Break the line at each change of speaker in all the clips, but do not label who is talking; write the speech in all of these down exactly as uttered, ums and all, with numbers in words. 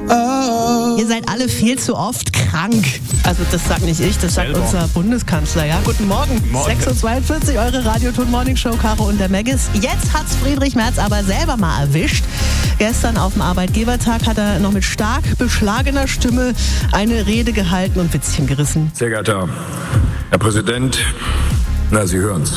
Ihr seid alle viel zu oft krank. Also das sagt nicht ich, das sagt
Selber.
unser Bundeskanzler. Ja, guten Morgen.
Morgen.
sechs Uhr zweiundvierzig, eure Radioton Morning Show, Caro und der Maggis. Jetzt hat's Friedrich Merz aber selber mal erwischt. Gestern auf dem Arbeitgebertag hat er noch mit stark beschlagener Stimme eine Rede gehalten und Witzchen gerissen.
Sehr geehrter Herr Präsident, na, Sie hören's.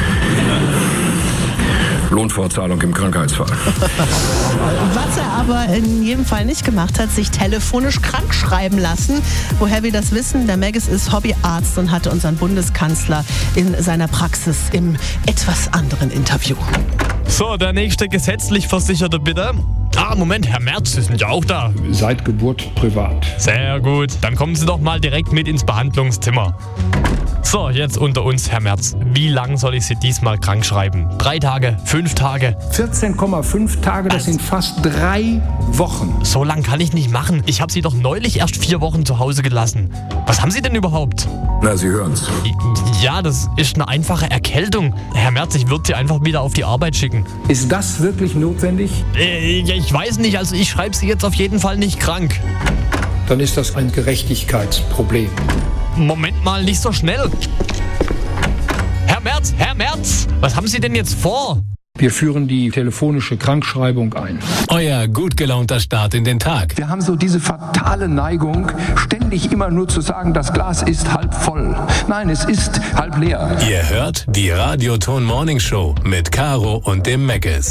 Lohnfortzahlung im Krankheitsfall.
Was er aber in jedem Fall nicht gemacht hat, sich telefonisch krank schreiben lassen. Woher wir das wissen, der Maggis ist Hobbyarzt und hatte unseren Bundeskanzler in seiner Praxis im etwas anderen Interview.
So, der nächste gesetzlich Versicherte bitte. Ah, Moment, Herr Merz, Sie sind ja auch da.
Seit Geburt privat.
Sehr gut, dann kommen Sie doch mal direkt mit ins Behandlungszimmer. So, jetzt unter uns, Herr Merz. Wie lang soll ich Sie diesmal krank schreiben? Drei Tage? Fünf Tage?
vierzehn Komma fünf Tage, das sind fast drei Wochen.
So lang kann ich nicht machen. Ich habe Sie doch neulich erst vier Wochen zu Hause gelassen. Was haben Sie denn überhaupt?
Na, Sie hören's.
Ja, das ist eine einfache Erkältung. Herr Merz, ich würde Sie einfach wieder auf die Arbeit schicken.
Ist das wirklich notwendig?
Äh, ich weiß nicht, also ich schreibe Sie jetzt auf jeden Fall nicht krank.
Dann ist das ein Gerechtigkeitsproblem.
Moment mal, nicht so schnell. Herr Merz, Herr Merz, was haben Sie denn jetzt vor?
Wir führen die telefonische Krankschreibung ein.
Euer gut gelaunter Start in den Tag.
Wir haben so diese fatale Neigung, ständig immer nur zu sagen, das Glas ist halb voll. Nein, es ist halb leer.
Ihr hört die Radioton Morning Show mit Caro und dem Maggis.